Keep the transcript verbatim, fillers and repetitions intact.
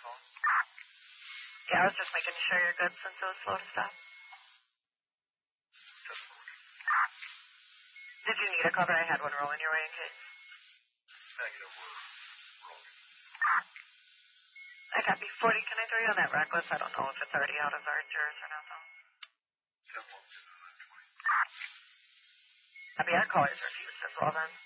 phone? Yeah, I was just making sure you're good since it was slow to stop. Doesn't work. Did you need a cover? I had one rolling your way in case. Negative, we're rolling. I copy. forty, can I throw you on that rack list? I don't know if it's already out of our jurors or not, though. ten one two nine twenty. Copy, our callers refused as well, then.